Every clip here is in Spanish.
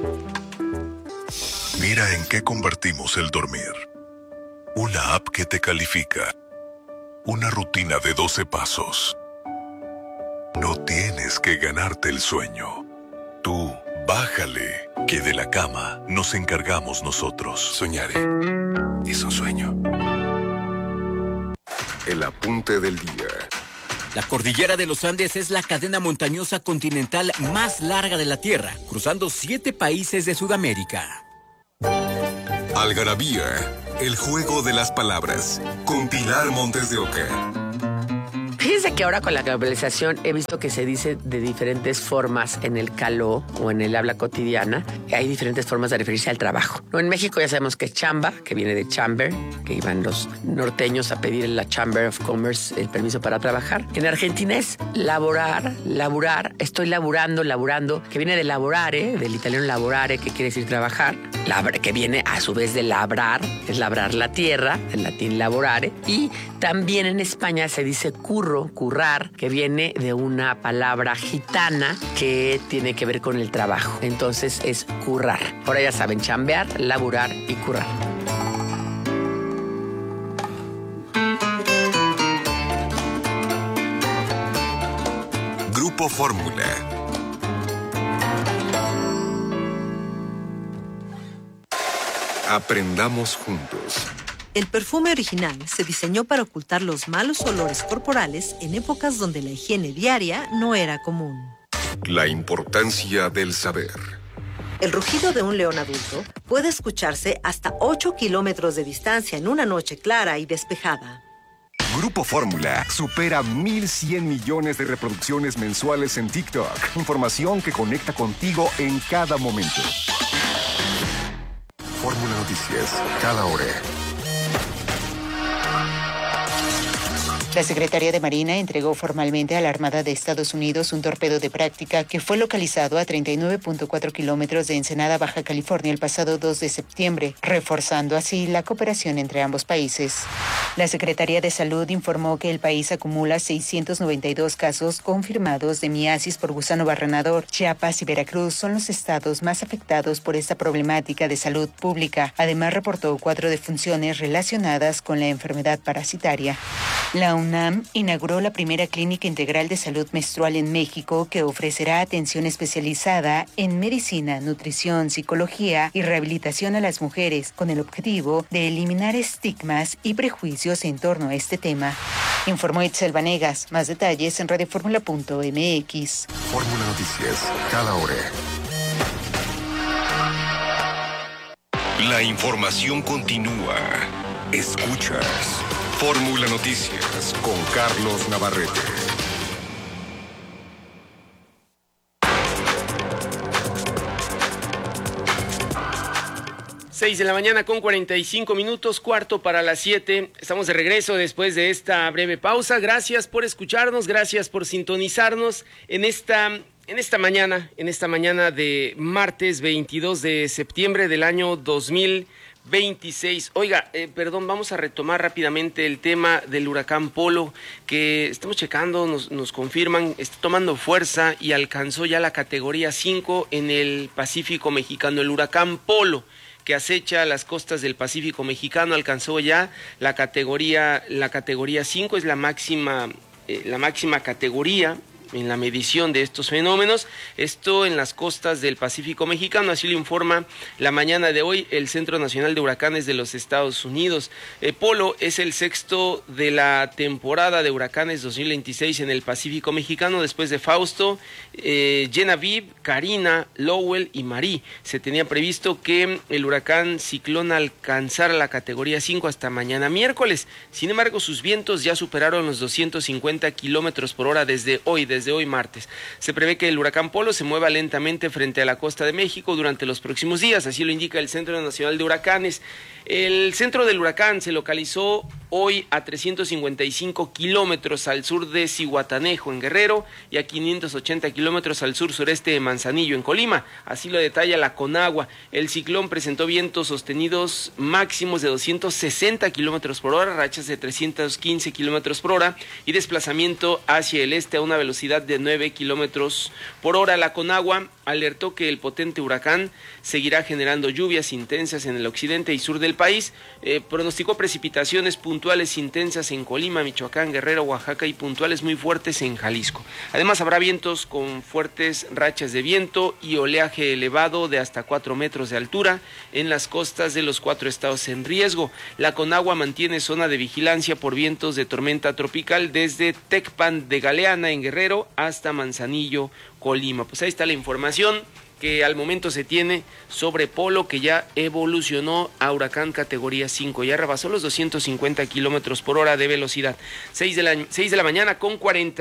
Mira en qué convertimos el dormir. Una app que te califica. Una rutina de 12 pasos. No tienes que ganarte el sueño. Tú, bájale, que de la cama nos encargamos nosotros. Soñaré. Es un sueño. El apunte del día. La cordillera de los Andes es la cadena montañosa continental más larga de la Tierra, cruzando 7 países de Sudamérica. Algarabía, el juego de las palabras, con Pilar Montes de Oca. Fíjense que ahora con la globalización he visto que se dice de diferentes formas en el caló o en el habla cotidiana. Hay diferentes formas de referirse al trabajo. No, en México ya sabemos que es chamba, que viene de chamber, que iban los norteños a pedir en la Chamber of Commerce el permiso para trabajar. En Argentina es laborar, estoy laburando, que viene de lavorare, del italiano lavorare, que quiere decir trabajar, que viene a su vez de labrar, es labrar la tierra, en latín lavorare, y también en España se dice currar, que viene de una palabra gitana que tiene que ver con el trabajo. Entonces es currar. Ahora ya saben, chambear, laburar y currar. Grupo Fórmula. Aprendamos juntos. El perfume original se diseñó para ocultar los malos olores corporales en épocas donde la higiene diaria no era común. La importancia del saber. El rugido de un león adulto puede escucharse hasta 8 kilómetros de distancia en una noche clara y despejada. Grupo Fórmula supera 1,100 millones de reproducciones mensuales en TikTok. Información que conecta contigo en cada momento. Fórmula Noticias, cada hora. La Secretaría de Marina entregó formalmente a la Armada de Estados Unidos un torpedo de práctica que fue localizado a 39.4 kilómetros de Ensenada, Baja California, el pasado 2 de septiembre, reforzando así la cooperación entre ambos países. La Secretaría de Salud informó que el país acumula 692 casos confirmados de miasis por gusano barrenador. Chiapas y Veracruz son los estados más afectados por esta problemática de salud pública. Además, reportó 4 defunciones relacionadas con la enfermedad parasitaria. La UNAM inauguró la primera clínica integral de salud menstrual en México que ofrecerá atención especializada en medicina, nutrición, psicología y rehabilitación a las mujeres con el objetivo de eliminar estigmas y prejuicios en torno a este tema. Informó Itzel Vanegas. Más detalles en radioformula.mx. Fórmula Noticias, cada hora. La información continúa. Escuchas Fórmula Noticias con Carlos Navarrete. Seis de la mañana con 45 minutos, cuarto para las 7. Estamos de regreso después de esta breve pausa. Gracias por escucharnos, gracias por sintonizarnos en esta mañana de martes 22 de septiembre del año 2026. Oiga, vamos a retomar rápidamente el tema del huracán Polo, que estamos checando, nos confirman, está tomando fuerza y alcanzó ya la categoría 5 en el Pacífico mexicano. El huracán Polo, que acecha las costas del Pacífico mexicano, alcanzó ya la categoría 5, es la máxima categoría en la medición de estos fenómenos, esto en las costas del Pacífico mexicano, así lo informa la mañana de hoy el Centro Nacional de Huracanes de los Estados Unidos. Polo es el sexto de la temporada de huracanes 2026 en el Pacífico mexicano, después de Fausto, Genevieve, Karina, Lowell y Marie. Se tenía previsto que el huracán ciclón alcanzara la categoría 5 hasta mañana miércoles. Sin embargo, sus vientos ya superaron los 250 kilómetros por hora desde hoy martes. Se prevé que el huracán Polo se mueva lentamente frente a la costa de México durante los próximos días, así lo indica el Centro Nacional de Huracanes. El centro del huracán se localizó hoy a 355 kilómetros al sur de Zihuatanejo, en Guerrero, y a 580 kilómetros al sur-sureste de Manzanillo, en Colima. Así lo detalla la Conagua. El ciclón presentó vientos sostenidos máximos de 260 kilómetros por hora, rachas de 315 kilómetros por hora y desplazamiento hacia el este a una velocidad velocidad de 9 kilómetros por hora. La Conagua alertó que el potente huracán seguirá generando lluvias intensas en el occidente y sur del país. Pronosticó precipitaciones puntuales intensas en Colima, Michoacán, Guerrero, Oaxaca y puntuales muy fuertes en Jalisco. Además, habrá vientos con fuertes rachas de viento y oleaje elevado de hasta 4 metros de altura en las costas de los 4 estados en riesgo. La Conagua mantiene zona de vigilancia por vientos de tormenta tropical desde Tecpan de Galeana en Guerrero hasta Manzanillo, Colima. Pues ahí está la información que al momento se tiene sobre Polo, que ya evolucionó a huracán categoría 5, ya rebasó los 250 kilómetros por hora de velocidad. 6 de la mañana con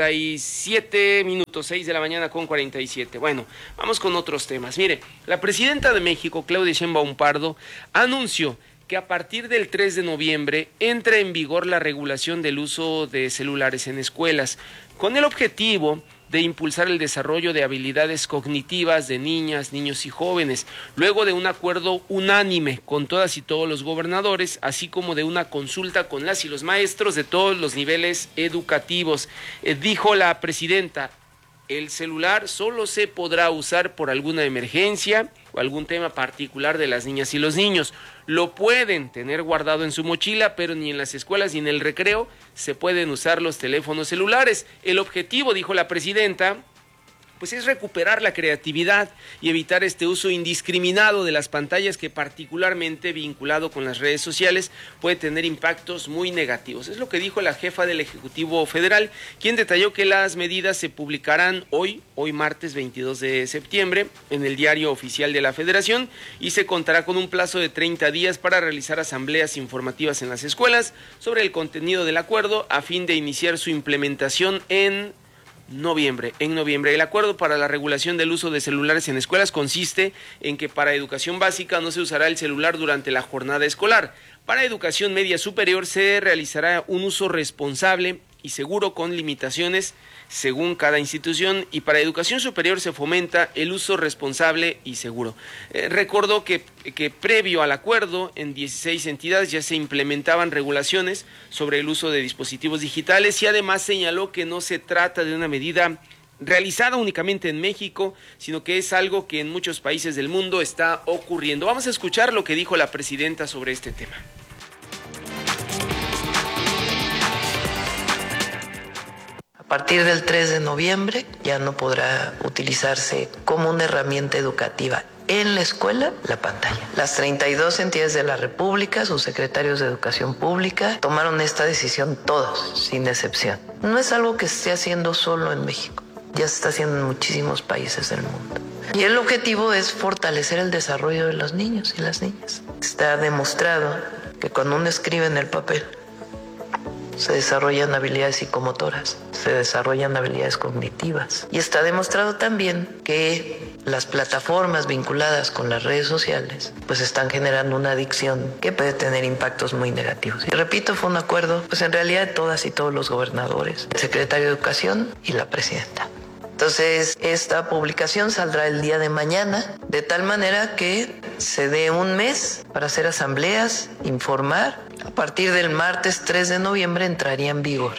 47 minutos, 6 de la mañana con 47. Bueno, vamos con otros temas. Mire, la presidenta de México, Claudia Sheinbaum Pardo, anunció que a partir del 3 de noviembre entra en vigor la regulación del uso de celulares en escuelas, con el objetivo de impulsar el desarrollo de habilidades cognitivas de niñas, niños y jóvenes, luego de un acuerdo unánime con todas y todos los gobernadores, así como de una consulta con las y los maestros de todos los niveles educativos. Dijo la presidenta, el celular solo se podrá usar por alguna emergencia o algún tema particular de las niñas y los niños. Lo pueden tener guardado en su mochila, pero ni en las escuelas ni en el recreo se pueden usar los teléfonos celulares. El objetivo, dijo la presidenta, pues es recuperar la creatividad y evitar este uso indiscriminado de las pantallas que, particularmente vinculado con las redes sociales, puede tener impactos muy negativos. Es lo que dijo la jefa del Ejecutivo Federal, quien detalló que las medidas se publicarán hoy martes 22 de septiembre, en el Diario Oficial de la Federación, y se contará con un plazo de 30 días para realizar asambleas informativas en las escuelas sobre el contenido del acuerdo, a fin de iniciar su implementación en noviembre. El acuerdo para la regulación del uso de celulares en escuelas consiste en que para educación básica no se usará el celular durante la jornada escolar. Para educación media superior se realizará un uso responsable y seguro con limitaciones según cada institución, y para educación superior se fomenta el uso responsable y seguro. Recordó que previo al acuerdo en 16 entidades ya se implementaban regulaciones sobre el uso de dispositivos digitales, y además señaló que no se trata de una medida realizada únicamente en México, sino que es algo que en muchos países del mundo está ocurriendo. Vamos a escuchar lo que dijo la presidenta sobre este tema. A partir del 3 de noviembre ya no podrá utilizarse como una herramienta educativa en la escuela la pantalla. Las 32 entidades de la República, sus secretarios de Educación Pública, tomaron esta decisión todos, sin excepción. No es algo que se esté haciendo solo en México, ya se está haciendo en muchísimos países del mundo. Y el objetivo es fortalecer el desarrollo de los niños y las niñas. Está demostrado que cuando uno escribe en el papel, se desarrollan habilidades psicomotoras, se desarrollan habilidades cognitivas. Y está demostrado también que las plataformas vinculadas con las redes sociales pues están generando una adicción que puede tener impactos muy negativos. Y repito, fue un acuerdo pues en realidad de todas y todos los gobernadores, el secretario de Educación y la presidenta. Entonces, esta publicación saldrá el día de mañana, de tal manera que se dé un mes para hacer asambleas, informar. A partir del martes 3 de noviembre entraría en vigor.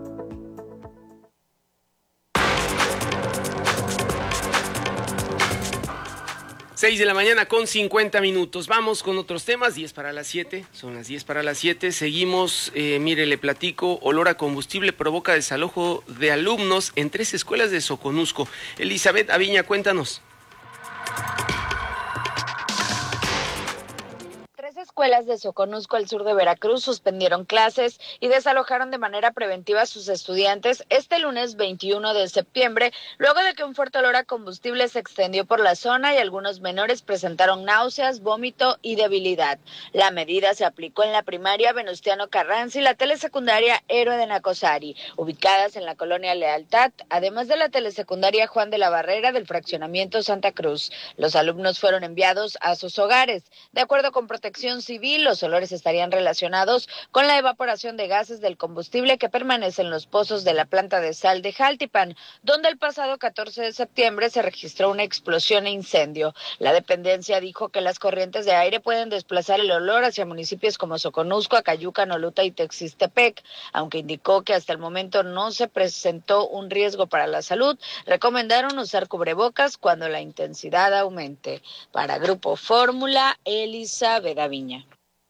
Seis de la mañana con 50 minutos. Vamos con otros temas, 10 para las 7. Son las 10 para las 7. Seguimos, mire, le platico, olor a combustible provoca desalojo de alumnos en 3 escuelas de Soconusco. Elizabeth Aviña, cuéntanos. 3 escuelas de Soconusco, al sur de Veracruz, suspendieron clases y desalojaron de manera preventiva a sus estudiantes este lunes 21 de septiembre, luego de que un fuerte olor a combustible se extendió por la zona y algunos menores presentaron náuseas, vómito y debilidad. La medida se aplicó en la primaria Venustiano Carranza y la telesecundaria Héroe de Nacosari, ubicadas en la colonia Lealtad, además de la telesecundaria Juan de la Barrera del fraccionamiento Santa Cruz. Los alumnos fueron enviados a sus hogares. De acuerdo con Protección Civil civil. Los olores estarían relacionados con la evaporación de gases del combustible que permanece en los pozos de la planta de sal de Jaltipan, donde el pasado 14 de septiembre se registró una explosión e incendio. La dependencia dijo que las corrientes de aire pueden desplazar el olor hacia municipios como Soconusco, Acayuca, Noluta y Texistepec, aunque indicó que hasta el momento no se presentó un riesgo para la salud. Recomendaron usar cubrebocas cuando la intensidad aumente. Para Grupo Fórmula, Elizabeth Aviña.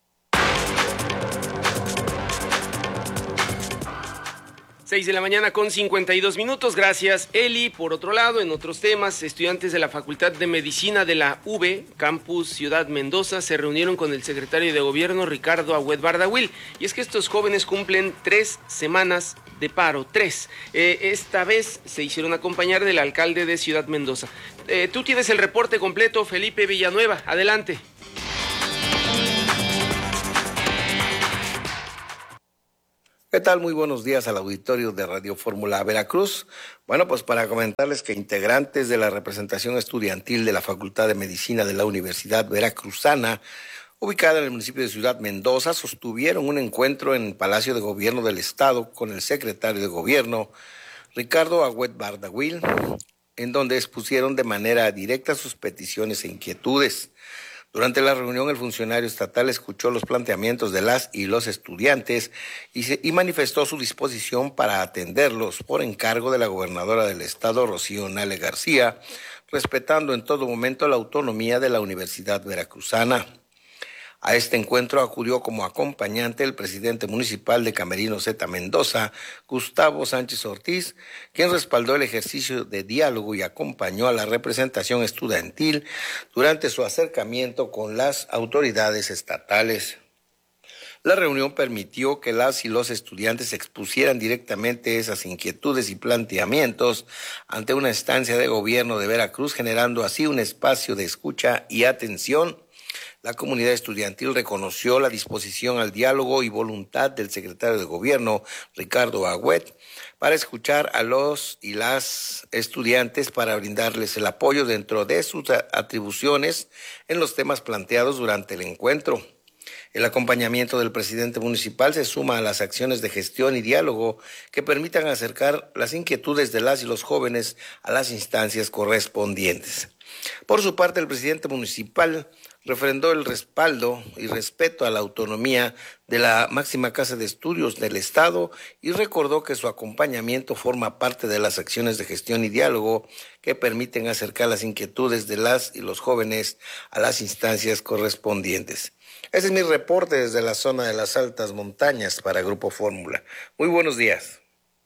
6 de la mañana con 52 minutos. Gracias, Eli. Por otro lado, en otros temas, estudiantes de la Facultad de Medicina de la UB, Campus Ciudad Mendoza, se reunieron con el secretario de Gobierno, Ricardo Agüed Bardagüil. Y es que estos jóvenes cumplen 3 semanas de paro, 3. Esta vez se hicieron acompañar del alcalde de Ciudad Mendoza. Tú tienes el reporte completo, Felipe Villanueva. Adelante. ¿Qué tal? Muy buenos días al auditorio de Radio Fórmula Veracruz. Bueno, pues para comentarles que integrantes de la representación estudiantil de la Facultad de Medicina de la Universidad Veracruzana, ubicada en el municipio de Ciudad Mendoza, sostuvieron un encuentro en el Palacio de Gobierno del Estado con el secretario de Gobierno, Ricardo Agüed Bardagüil, en donde expusieron de manera directa sus peticiones e inquietudes. Durante la reunión, el funcionario estatal escuchó los planteamientos de las y los estudiantes y manifestó su disposición para atenderlos por encargo de la gobernadora del estado, Rocío Nale García, respetando en todo momento la autonomía de la Universidad Veracruzana. A este encuentro acudió como acompañante el presidente municipal de Camerino Z Mendoza, Gustavo Sánchez Ortiz, quien respaldó el ejercicio de diálogo y acompañó a la representación estudiantil durante su acercamiento con las autoridades estatales. La reunión permitió que las y los estudiantes expusieran directamente esas inquietudes y planteamientos ante una instancia de gobierno de Veracruz, generando así un espacio de escucha y atención. La comunidad estudiantil reconoció la disposición al diálogo y voluntad del secretario de Gobierno, Ricardo Agüed, para escuchar a los y las estudiantes para brindarles el apoyo dentro de sus atribuciones en los temas planteados durante el encuentro. El acompañamiento del presidente municipal se suma a las acciones de gestión y diálogo que permitan acercar las inquietudes de las y los jóvenes a las instancias correspondientes. Por su parte, el presidente municipal refrendó el respaldo y respeto a la autonomía de la máxima casa de estudios del Estado y recordó que su acompañamiento forma parte de las acciones de gestión y diálogo que permiten acercar las inquietudes de las y los jóvenes a las instancias correspondientes. Ese es mi reporte desde la zona de las altas montañas para Grupo Fórmula. Muy buenos días.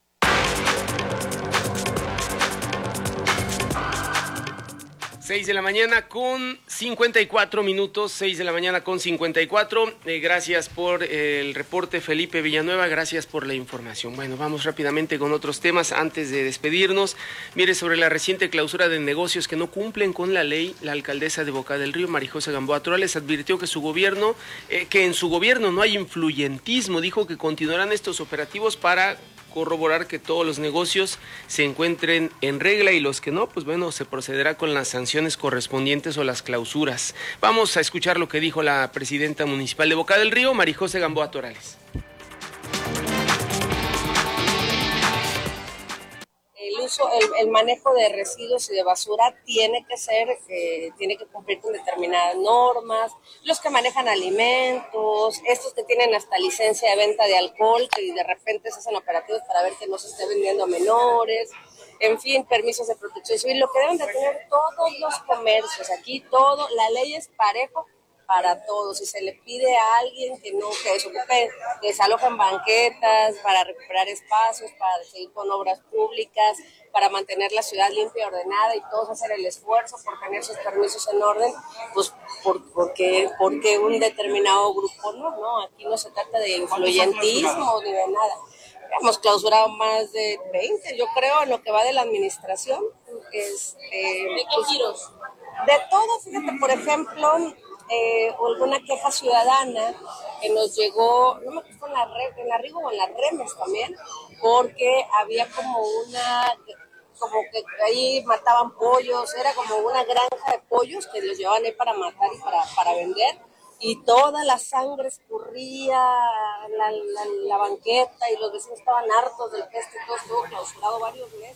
6 de la mañana con 54 minutos, 6 de la mañana con 54. Gracias por el reporte, Felipe Villanueva, gracias por la información. Bueno, vamos rápidamente con otros temas antes de despedirnos. Mire, sobre la reciente clausura de negocios que no cumplen con la ley, la alcaldesa de Boca del Río, Marijosa Gamboa Torales, advirtió que en su gobierno no hay influyentismo. Dijo que continuarán estos operativos para corroborar que todos los negocios se encuentren en regla y los que no, pues bueno, se procederá con las sanciones correspondientes o las clausuras. Vamos a escuchar lo que dijo la presidenta municipal de Boca del Río, Marijosa Gamboa Torales. El manejo de residuos y de basura tiene que cumplir con determinadas normas, los que manejan alimentos, estos que tienen hasta licencia de venta de alcohol, que de repente se hacen operativos para ver que no se esté vendiendo a menores, en fin, permisos de protección civil, lo que deben de tener todos los comercios, aquí todo, la ley es parejo para todos. Si se le pide a alguien que desocupe, que desalojen banquetas para recuperar espacios, para seguir con obras públicas, para mantener la ciudad limpia y ordenada y todos hacer el esfuerzo por tener sus permisos en orden, pues porque un determinado grupo no, aquí no se trata de influyentismo ni de nada. Hemos clausurado más de 20, yo creo, en lo que va de la administración. ¿De qué giros? De todo, fíjate, por ejemplo, alguna queja ciudadana que nos llegó, no me acuerdo en la Rigo o en la Remes también, porque había como que ahí mataban pollos, era como una granja de pollos que los llevaban ahí para matar y para vender. y toda la sangre escurría la banqueta y los vecinos estaban hartos del peste, todo estuvo clausurado varios meses.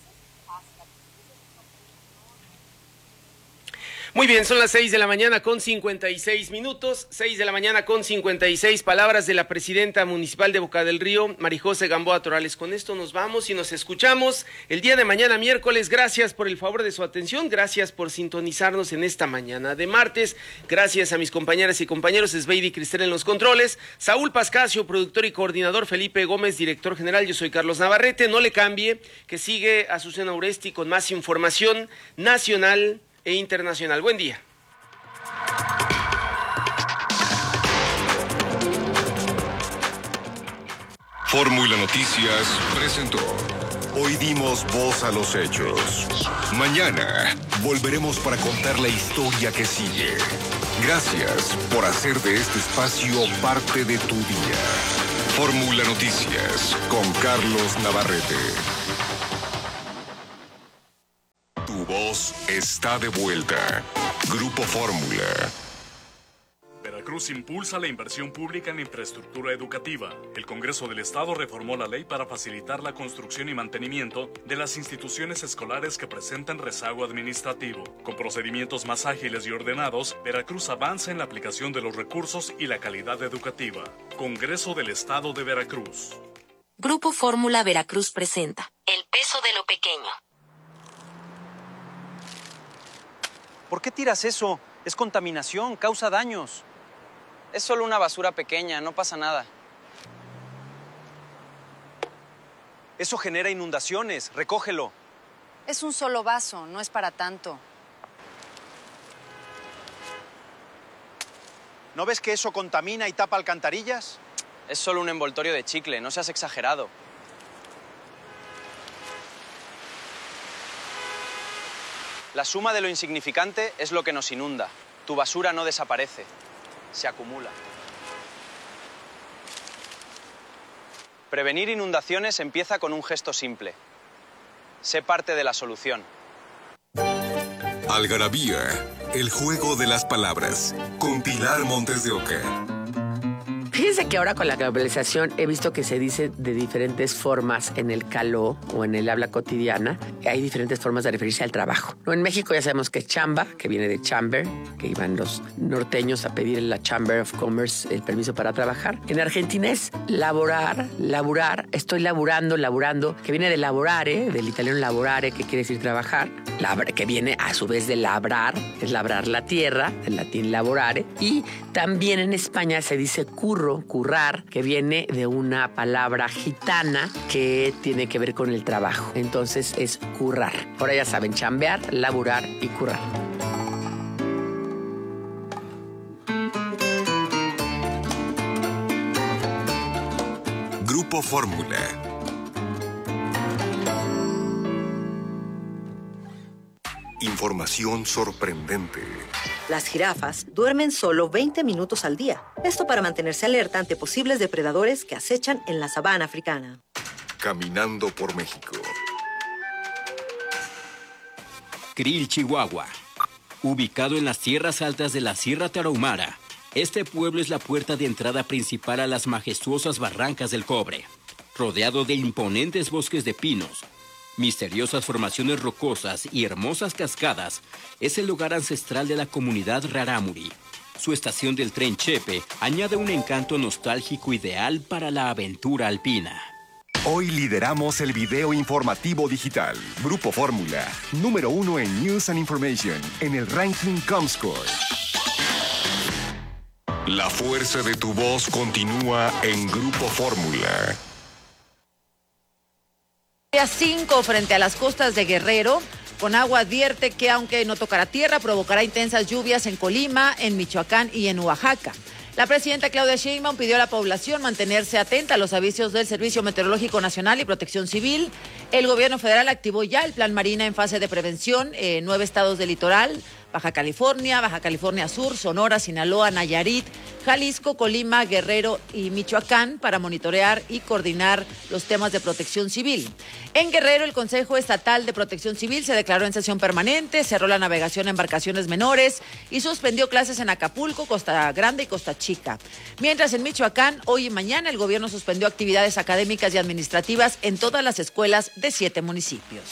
Muy bien, son las 6 de la mañana con 56 minutos, 6 de la mañana con 56, palabras de la presidenta municipal de Boca del Río, Marijose Gamboa Torales. Con esto nos vamos y nos escuchamos el día de mañana, miércoles. Gracias por el favor de su atención, gracias por sintonizarnos en esta mañana de martes, gracias a mis compañeras y compañeros, Esbeidi Cristel en los controles, Saúl Pascasio, productor y coordinador, Felipe Gómez, director general. Yo soy Carlos Navarrete, no le cambie, que sigue Azucena Uresti con más información nacional e internacional. Buen día. Fórmula Noticias presentó. Hoy dimos voz a los hechos. Mañana volveremos para contar la historia que sigue. Gracias por hacer de este espacio parte de tu día. Fórmula Noticias con Carlos Navarrete. Tu voz está de vuelta. Grupo Fórmula. Veracruz impulsa la inversión pública en infraestructura educativa. El Congreso del Estado reformó la ley para facilitar la construcción y mantenimiento de las instituciones escolares que presentan rezago administrativo. Con procedimientos más ágiles y ordenados, Veracruz avanza en la aplicación de los recursos y la calidad educativa. Congreso del Estado de Veracruz. Grupo Fórmula Veracruz presenta El peso de lo pequeño. ¿Por qué tiras eso? Es contaminación, causa daños. Es solo una basura pequeña, no pasa nada. Eso genera inundaciones, recógelo. Es un solo vaso, no es para tanto. ¿No ves que eso contamina y tapa alcantarillas? Es solo un envoltorio de chicle, no seas exagerado. La suma de lo insignificante es lo que nos inunda. Tu basura no desaparece, se acumula. Prevenir inundaciones empieza con un gesto simple. Sé parte de la solución. Algarabía, el juego de las palabras, con Pilar Montes de Oca. Fíjense que ahora con la globalización he visto que se dice de diferentes formas en el caló o en el habla cotidiana. Hay diferentes formas de referirse al trabajo. ¿No? En México ya sabemos que es chamba, que viene de chamber, que iban los norteños a pedir en la Chamber of Commerce el permiso para trabajar. En Argentina es laborar, estoy laburando, que viene de lavorare, del italiano lavorare, que quiere decir trabajar, que viene a su vez de labrar, es labrar la tierra, del latín lavorare. Y también en España se dice currar, que viene de una palabra gitana que tiene que ver con el trabajo. Entonces es currar. Ahora ya saben, chambear, laburar y currar. Grupo Fórmula. Información sorprendente. Las jirafas duermen solo 20 minutos al día. Esto para mantenerse alerta ante posibles depredadores que acechan en la sabana africana. Caminando por México. Krill, Chihuahua. Ubicado en las tierras altas de la Sierra Tarahumara, este pueblo es la puerta de entrada principal a las majestuosas barrancas del Cobre. Rodeado de imponentes bosques de pinos, misteriosas formaciones rocosas y hermosas cascadas, es el lugar ancestral de la comunidad rarámuri. Su estación del tren Chepe añade un encanto nostálgico ideal para la aventura alpina. Hoy lideramos el video informativo digital. Grupo Fórmula, número 1 en News and Information, en el ranking Comscore. La fuerza de tu voz continúa en Grupo Fórmula. Día 5 frente a las costas de Guerrero. Conagua advierte que aunque no tocará tierra, provocará intensas lluvias en Colima, en Michoacán y en Oaxaca. La presidenta Claudia Sheinbaum pidió a la población mantenerse atenta a los avisos del Servicio Meteorológico Nacional y Protección Civil. El gobierno federal activó ya el Plan Marina en fase de prevención en 9 estados del litoral: Baja California Sur, Sonora, Sinaloa, Nayarit, Jalisco, Colima, Guerrero y Michoacán para monitorear y coordinar los temas de protección civil. En Guerrero, el Consejo Estatal de Protección Civil se declaró en sesión permanente, cerró la navegación en embarcaciones menores y suspendió clases en Acapulco, Costa Grande y Costa Chica. Mientras en Michoacán, hoy y mañana, el gobierno suspendió actividades académicas y administrativas en todas las escuelas de 7 municipios.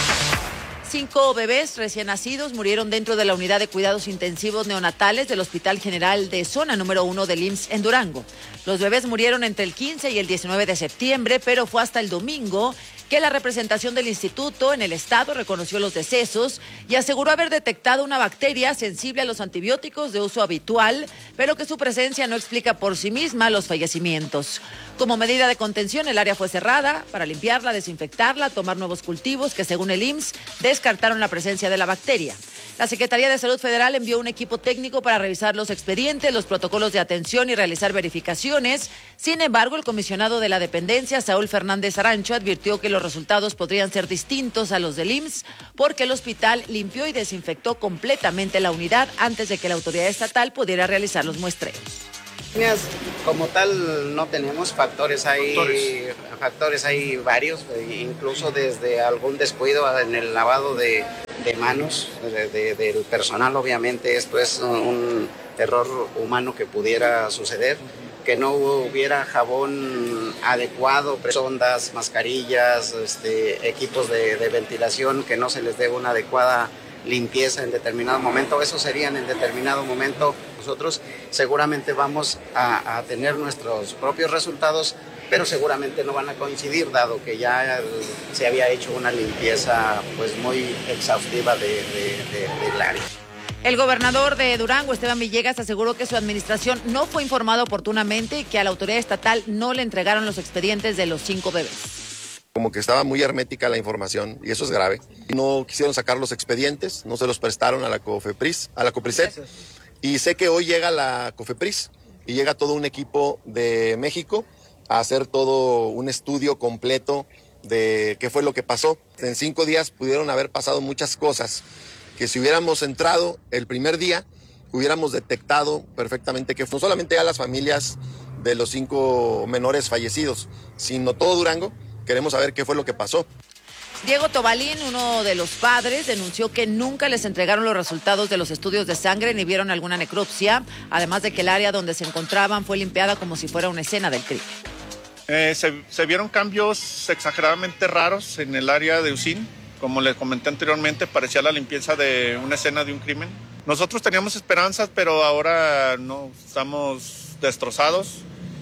5 bebés recién nacidos murieron dentro de la unidad de cuidados intensivos neonatales del Hospital General de Zona número 1 del IMSS en Durango. Los bebés murieron entre el 15 y el 19 de septiembre, pero fue hasta el domingo que la representación del instituto en el estado reconoció los decesos y aseguró haber detectado una bacteria sensible a los antibióticos de uso habitual, pero que su presencia no explica por sí misma los fallecimientos. Como medida de contención, el área fue cerrada para limpiarla, desinfectarla, tomar nuevos cultivos que, según el IMSS, descartaron la presencia de la bacteria. La Secretaría de Salud Federal envió un equipo técnico para revisar los expedientes, los protocolos de atención y realizar verificaciones. Sin embargo, el comisionado de la dependencia, Saúl Fernández Arancho, advirtió que los resultados podrían ser distintos a los del IMSS porque el hospital limpió y desinfectó completamente la unidad antes de que la autoridad estatal pudiera realizar los muestreos. Como tal no tenemos factores hay varios, incluso desde algún descuido en el lavado de manos del personal. Obviamente esto es un error humano que pudiera suceder, que no hubiera jabón adecuado, sondas, mascarillas, equipos de ventilación, que no se les dé una adecuada limpieza en determinado momento. Eso serían en determinado momento. Nosotros seguramente vamos a tener nuestros propios resultados, pero seguramente no van a coincidir, dado que ya se había hecho una limpieza pues muy exhaustiva del área. El gobernador de Durango, Esteban Villegas, aseguró que su administración no fue informada oportunamente y que a la autoridad estatal no le entregaron los expedientes de los 5 bebés. Como que estaba muy hermética la información y eso es grave. No quisieron sacar los expedientes, no se los prestaron a la COFEPRIS. Y sé que hoy llega la COFEPRIS y llega todo un equipo de México a hacer todo un estudio completo de qué fue lo que pasó. En 5 días pudieron haber pasado muchas cosas que si hubiéramos entrado el primer día, hubiéramos detectado perfectamente que no solamente a las familias de los 5 menores fallecidos, sino todo Durango. Queremos saber qué fue lo que pasó. Diego Tobalín, uno de los padres, denunció que nunca les entregaron los resultados de los estudios de sangre ni vieron alguna necropsia, además de que el área donde se encontraban fue limpiada como si fuera una escena del crimen. Se vieron cambios exageradamente raros en el área de Ucín. Como les comenté anteriormente, parecía la limpieza de una escena de un crimen. Nosotros teníamos esperanzas, pero ahora no, estamos destrozados.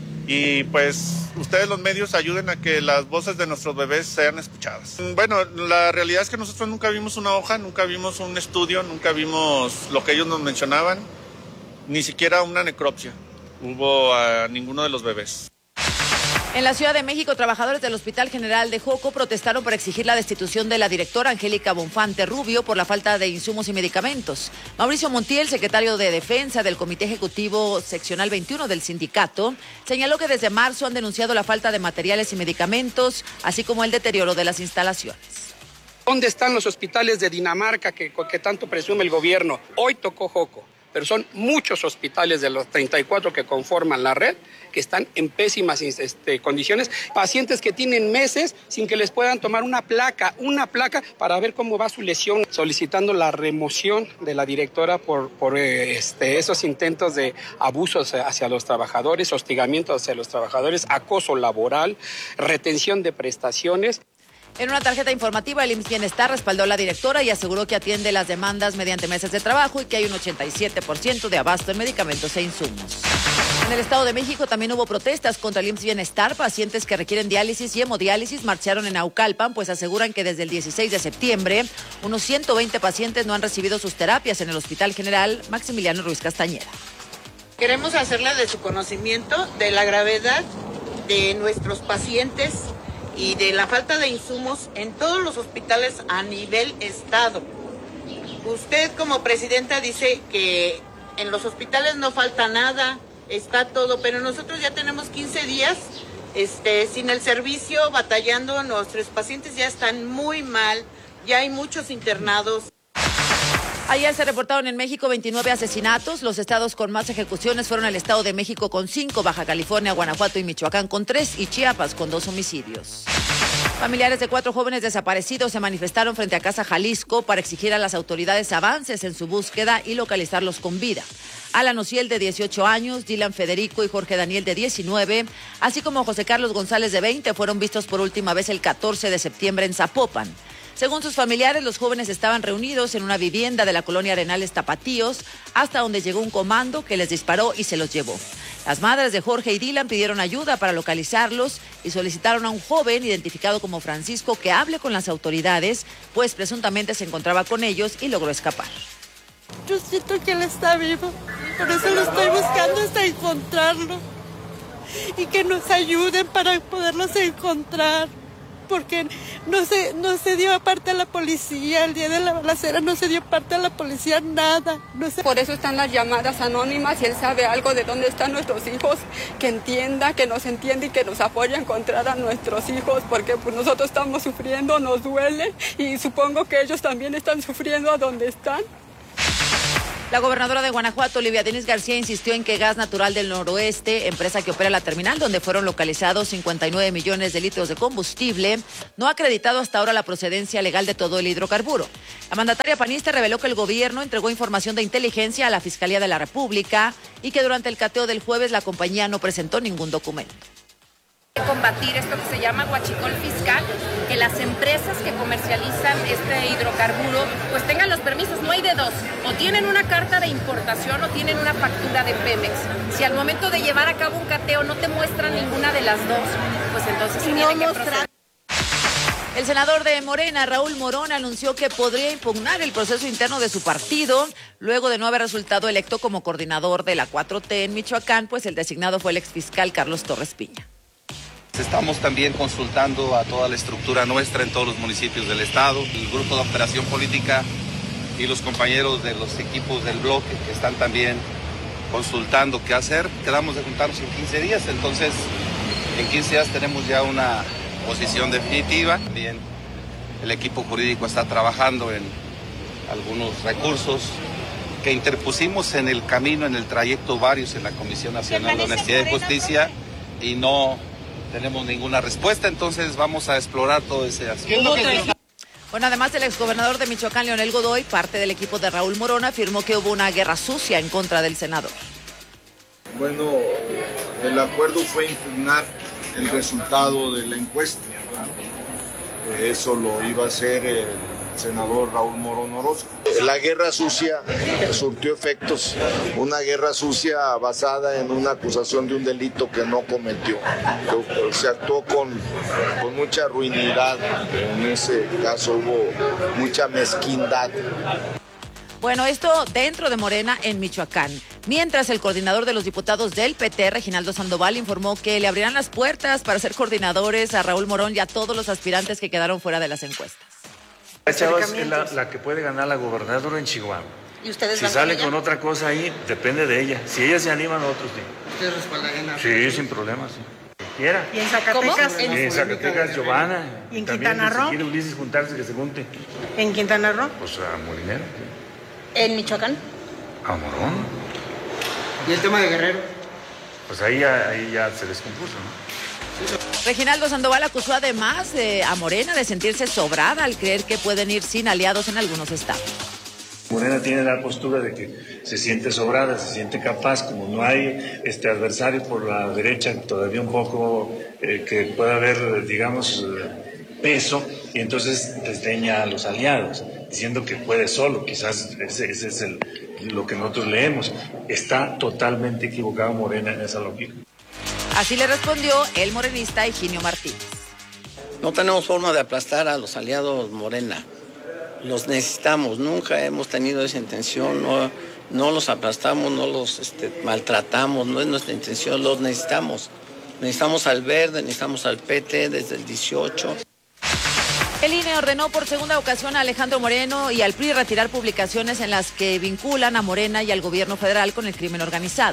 Y pues ustedes los medios ayuden a que las voces de nuestros bebés sean escuchadas. Bueno, la realidad es que nosotros nunca vimos una hoja, nunca vimos un estudio, nunca vimos lo que ellos nos mencionaban, ni siquiera una necropsia hubo a ninguno de los bebés. En la Ciudad de México, trabajadores del Hospital General de Joco protestaron por exigir la destitución de la directora Angélica Bonfante Rubio por la falta de insumos y medicamentos. Mauricio Montiel, secretario de Defensa del Comité Ejecutivo Seccional 21 del sindicato, señaló que desde marzo han denunciado la falta de materiales y medicamentos, así como el deterioro de las instalaciones. ¿Dónde están los hospitales de Dinamarca que tanto presume el gobierno? Hoy tocó Joco, pero son muchos hospitales de los 34 que conforman la red que están en pésimas condiciones. Pacientes que tienen meses sin que les puedan tomar una placa para ver cómo va su lesión, solicitando la remoción de la directora por esos intentos de abusos hacia los trabajadores, hostigamiento hacia los trabajadores, acoso laboral, retención de prestaciones. En una tarjeta informativa, el IMSS Bienestar respaldó a la directora y aseguró que atiende las demandas mediante mesas de trabajo y que hay un 87% de abasto en medicamentos e insumos. En el Estado de México también hubo protestas contra el IMSS Bienestar. Pacientes que requieren diálisis y hemodiálisis marcharon en Naucalpan, pues aseguran que desde el 16 de septiembre unos 120 pacientes no han recibido sus terapias en el Hospital General Maximiliano Ruiz Castañeda. Queremos hacerles de su conocimiento de la gravedad de nuestros pacientes y de la falta de insumos en todos los hospitales a nivel estado. Usted como presidenta dice que en los hospitales no falta nada, está todo, pero nosotros ya tenemos 15 días sin el servicio, batallando, nuestros pacientes ya están muy mal, ya hay muchos internados. Ayer se reportaron en México 29 asesinatos. Los estados con más ejecuciones fueron el Estado de México con 5, Baja California, Guanajuato y Michoacán con 3 y Chiapas con 2 homicidios. Familiares de 4 jóvenes desaparecidos se manifestaron frente a Casa Jalisco para exigir a las autoridades avances en su búsqueda y localizarlos con vida. Alan Ociel, de 18 años, Dylan Federico y Jorge Daniel, de 19, así como José Carlos González, de 20, fueron vistos por última vez el 14 de septiembre en Zapopan. Según sus familiares, los jóvenes estaban reunidos en una vivienda de la colonia Arenales Tapatíos, hasta donde llegó un comando que les disparó y se los llevó. Las madres de Jorge y Dylan pidieron ayuda para localizarlos y solicitaron a un joven identificado como Francisco que hable con las autoridades, pues presuntamente se encontraba con ellos y logró escapar. Yo siento que él está vivo, por eso lo estoy buscando hasta encontrarlo y que nos ayuden para poderlos encontrar. Porque no se dio parte a la policía, el día de la balacera no se dio parte a la policía, nada. No sé. Por eso están las llamadas anónimas, y él sabe algo de dónde están nuestros hijos, que entienda, que nos entienda y que nos apoye a encontrar a nuestros hijos, porque pues nosotros estamos sufriendo, nos duele, y supongo que ellos también están sufriendo a donde están. La gobernadora de Guanajuato, Olivia Denis García, insistió en que Gas Natural del Noroeste, empresa que opera la terminal donde fueron localizados 59 millones de litros de combustible, no ha acreditado hasta ahora la procedencia legal de todo el hidrocarburo. La mandataria panista reveló que el gobierno entregó información de inteligencia a la Fiscalía de la República y que durante el cateo del jueves la compañía no presentó ningún documento. Combatir esto que se llama huachicol fiscal, que las empresas que comercializan este hidrocarburo pues tengan los permisos, no hay de dos, o tienen una carta de importación o tienen una factura de Pemex. Si al momento de llevar a cabo un cateo no te muestran ninguna de las dos, pues entonces se tiene que proceder. El senador de Morena, Raúl Morón, anunció que podría impugnar el proceso interno de su partido luego de no haber resultado electo como coordinador de la 4T en Michoacán, pues el designado fue el exfiscal Carlos Torres Piña. Estamos también consultando a toda la estructura nuestra en todos los municipios del estado, el grupo de operación política y los compañeros de los equipos del bloque que están también consultando qué hacer. Quedamos de juntarnos en 15 días, entonces en 15 días tenemos ya una posición definitiva. También el equipo jurídico está trabajando en algunos recursos que interpusimos en el camino, en el trayecto varios en la Comisión Nacional de Honestidad y Justicia y no tenemos ninguna respuesta, entonces vamos a explorar todo ese asunto. Bueno, además el exgobernador de Michoacán, Leonel Godoy, parte del equipo de Raúl Morón, afirmó que hubo una guerra sucia en contra del senador. Bueno, el acuerdo fue impugnar el resultado de la encuesta. Eso lo iba a hacer el senador Raúl Morón Orozco. La guerra sucia surtió efectos, una guerra sucia basada en una acusación de un delito que no cometió. Se actuó con mucha ruindad, en ese caso hubo mucha mezquindad. Bueno, esto dentro de Morena en Michoacán. Mientras el coordinador de los diputados del PT, Reginaldo Sandoval, informó que le abrirán las puertas para ser coordinadores a Raúl Morón y a todos los aspirantes que quedaron fuera de las encuestas. La chava es la que puede ganar la gobernadora en Chihuahua. ¿Y ustedes si sale con otra cosa ahí, depende de ella. Si ella se anima, nosotros sí. ¿Ustedes respaldan a Sí, sin problema, sí. Quiera. ¿Y en Zacatecas? En Zacatecas, Giovanna. ¿Y en también, Quintana Roo? Si quiere Ulises juntarse, que se junte. ¿En Quintana Roo? Pues a Molinero. ¿En Michoacán? A Morón. ¿Y el tema de Guerrero? Pues ahí ya se descompuso, ¿no? Reginaldo Sandoval acusó además a Morena de sentirse sobrada al creer que pueden ir sin aliados en algunos estados. Morena tiene la postura de que se siente sobrada, se siente capaz, como no hay adversario por la derecha, todavía un poco que pueda haber, digamos, peso, y entonces desdeña a los aliados, diciendo que puede solo. Quizás ese es lo que nosotros leemos. Está totalmente equivocado Morena en esa lógica. Así le respondió el morenista Higinio Martínez. No tenemos forma de aplastar a los aliados Morena. Los necesitamos, nunca hemos tenido esa intención, no los aplastamos, no los maltratamos, no es nuestra intención, los necesitamos. Necesitamos al Verde, necesitamos al PT desde el 18. El INE ordenó por segunda ocasión a Alejandro Moreno y al PRI retirar publicaciones en las que vinculan a Morena y al gobierno federal con el crimen organizado.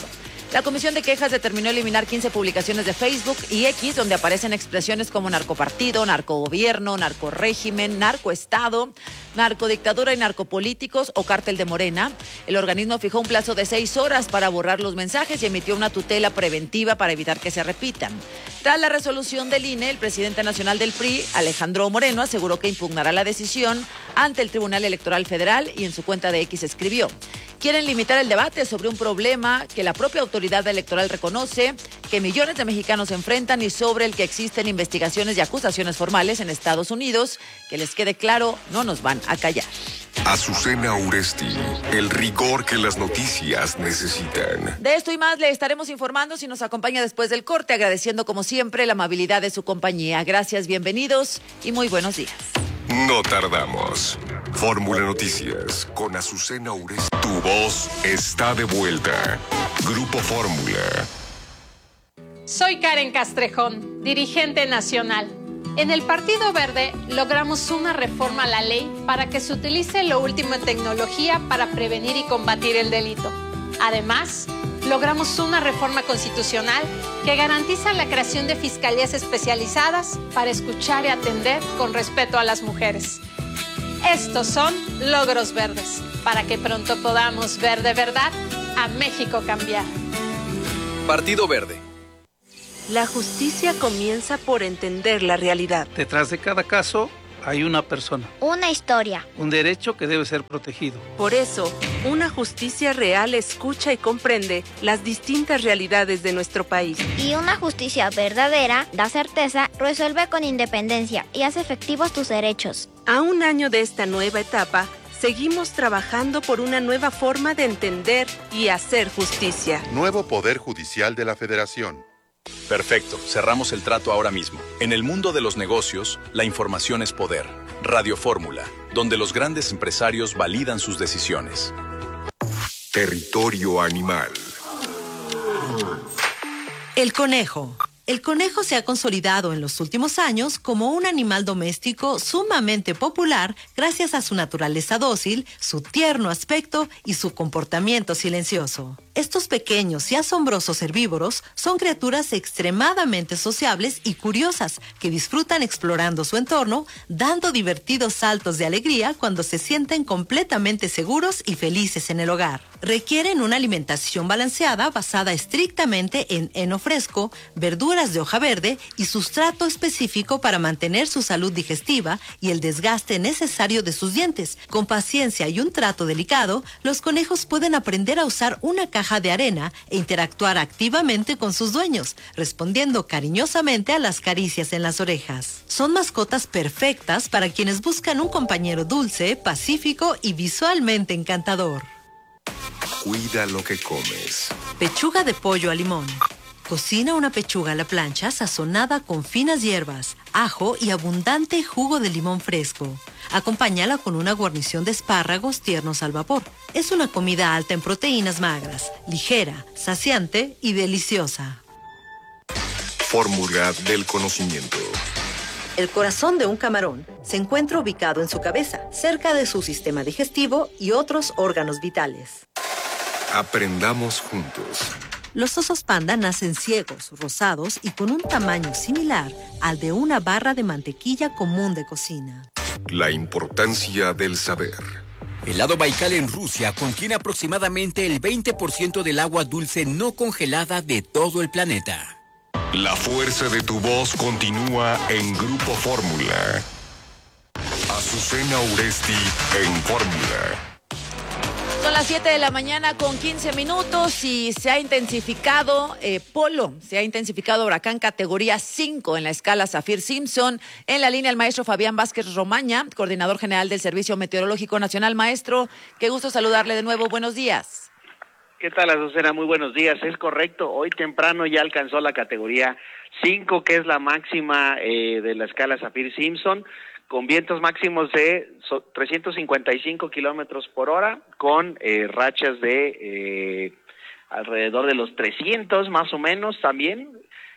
La Comisión de Quejas determinó eliminar 15 publicaciones de Facebook y X donde aparecen expresiones como narcopartido, narcogobierno, narcorégimen, narcoestado, narcodictadura y narcopolíticos o cártel de Morena. El organismo fijó un plazo de 6 horas para borrar los mensajes y emitió una tutela preventiva para evitar que se repitan. Tras la resolución del INE, el presidente nacional del PRI, Alejandro Moreno, aseguró que impugnará la decisión ante el Tribunal Electoral Federal y en su cuenta de X escribió: quieren limitar el debate sobre un problema que la propia autoridad electoral reconoce, que millones de mexicanos enfrentan y sobre el que existen investigaciones y acusaciones formales en Estados Unidos. Que les quede claro, no nos van a callar. Azucena Uresti, el rigor que las noticias necesitan. De esto y más le estaremos informando si nos acompaña después del corte, agradeciendo como siempre la amabilidad de su compañía. Gracias, bienvenidos y muy buenos días. No tardamos. Fórmula Noticias con Azucena Uresti. Tu voz está de vuelta. Grupo Fórmula. Soy Karen Castrejón, dirigente nacional. En el Partido Verde logramos una reforma a la ley para que se utilice lo último en tecnología para prevenir y combatir el delito. Además, logramos una reforma constitucional que garantiza la creación de fiscalías especializadas para escuchar y atender con respeto a las mujeres. Estos son logros verdes, para que pronto podamos ver de verdad a México cambiar. Partido Verde. La justicia comienza por entender la realidad. Detrás de cada caso hay una persona. Una historia. Un derecho que debe ser protegido. Por eso, una justicia real escucha y comprende las distintas realidades de nuestro país. Y una justicia verdadera da certeza, resuelve con independencia y hace efectivos tus derechos. A un año de esta nueva etapa, seguimos trabajando por una nueva forma de entender y hacer justicia. Nuevo Poder Judicial de la Federación. Perfecto, cerramos el trato ahora mismo. En el mundo de los negocios, la información es poder. Radio Fórmula, donde los grandes empresarios validan sus decisiones. Territorio animal. El conejo. El conejo se ha consolidado en los últimos años como un animal doméstico sumamente popular gracias a su naturaleza dócil, su tierno aspecto y su comportamiento silencioso. Estos pequeños y asombrosos herbívoros son criaturas extremadamente sociables y curiosas que disfrutan explorando su entorno, dando divertidos saltos de alegría cuando se sienten completamente seguros y felices en el hogar. Requieren una alimentación balanceada basada estrictamente en heno fresco, verduras de hoja verde y sustrato específico para mantener su salud digestiva y el desgaste necesario de sus dientes. Con paciencia y un trato delicado, los conejos pueden aprender a usar una caja de arena e interactuar activamente con sus dueños, respondiendo cariñosamente a las caricias en las orejas. Son mascotas perfectas para quienes buscan un compañero dulce, pacífico y visualmente encantador. Cuida lo que comes. Pechuga de pollo a limón. Cocina una pechuga a la plancha sazonada con finas hierbas, ajo y abundante jugo de limón fresco. Acompáñala con una guarnición de espárragos tiernos al vapor. Es una comida alta en proteínas magras, ligera, saciante y deliciosa. Fórmula del conocimiento. El corazón de un camarón se encuentra ubicado en su cabeza, cerca de su sistema digestivo y otros órganos vitales. Aprendamos juntos. Los osos panda nacen ciegos, rosados y con un tamaño similar al de una barra de mantequilla común de cocina. La importancia del saber. El lago Baikal en Rusia contiene aproximadamente el 20% del agua dulce no congelada de todo el planeta. La fuerza de tu voz continúa en Grupo Fórmula. Azucena Uresti en Fórmula. Son las 7 de la mañana con 15 minutos y se ha intensificado se ha intensificado huracán categoría 5 en la escala Saffir-Simpson. En la línea el maestro Fabián Vázquez Romaña, coordinador general del Servicio Meteorológico Nacional. Maestro, qué gusto saludarle de nuevo. Buenos días. ¿Qué tal, Azucena? Muy buenos días. Es correcto, hoy temprano ya alcanzó la categoría 5, que es la máxima de la escala Saffir-Simpson, con vientos máximos de 355 kilómetros por hora, con rachas de alrededor de los 300 más o menos también.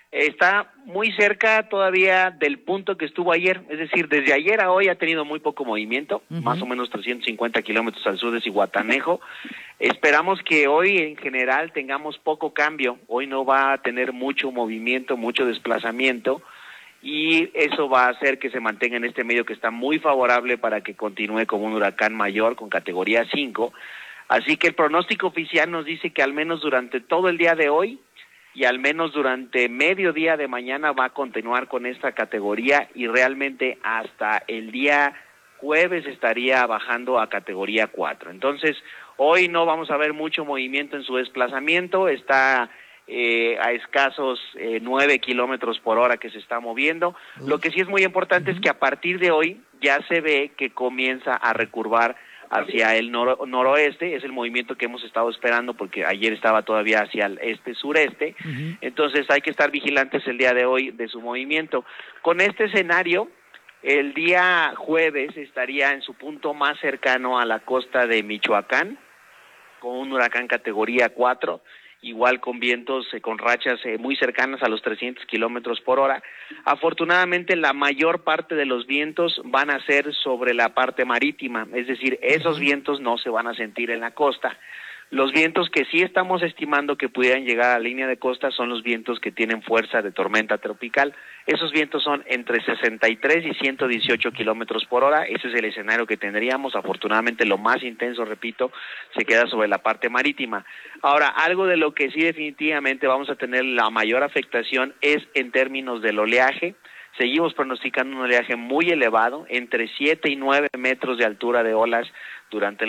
Está muy cerca todavía del punto que estuvo ayer, es decir, desde ayer a hoy ha tenido muy poco movimiento, más o menos 350 kilómetros al sur de Zihuatanejo. Esperamos que hoy en general tengamos poco cambio, hoy no va a tener mucho movimiento, mucho desplazamiento, y eso va a hacer que se mantenga en este medio que está muy favorable para que continúe como un huracán mayor con categoría 5. Así que el pronóstico oficial nos dice que al menos durante todo el día de hoy y al menos durante mediodía de mañana va a continuar con esta categoría y realmente hasta el día jueves estaría bajando a categoría 4. Entonces, hoy no vamos a ver mucho movimiento en su desplazamiento, está a escasos 9 kilómetros por hora que se está moviendo. Lo que sí es muy importante es que a partir de hoy ya se ve que comienza a recurvar hacia el noroeste, es el movimiento que hemos estado esperando porque ayer estaba todavía hacia el este-sureste, entonces hay que estar vigilantes el día de hoy de su movimiento. Con este escenario, el día jueves estaría en su punto más cercano a la costa de Michoacán, con un huracán categoría 4, igual con vientos, con rachas muy cercanas a los 300 kilómetros por hora. Afortunadamente, la mayor parte de los vientos van a ser sobre la parte marítima, es decir, esos vientos no se van a sentir en la costa. Los vientos que sí estamos estimando que pudieran llegar a la línea de costa son los vientos que tienen fuerza de tormenta tropical. Esos vientos son entre 63 y 118 kilómetros por hora. Ese es el escenario que tendríamos. Afortunadamente, lo más intenso, repito, se queda sobre la parte marítima. Ahora, algo de lo que sí definitivamente vamos a tener la mayor afectación es en términos del oleaje. Seguimos pronosticando un oleaje muy elevado, entre 7 y 9 metros de altura de olas durante